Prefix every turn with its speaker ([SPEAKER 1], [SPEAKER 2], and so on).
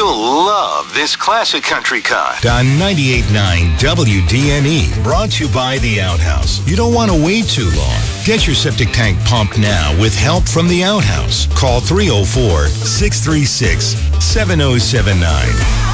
[SPEAKER 1] You'll love this classic country cut.
[SPEAKER 2] On 98.9 WDNE, brought to you by The Outhouse. You don't want to wait too long. Get your septic tank pumped now with help from The Outhouse. Call 304-636-7079.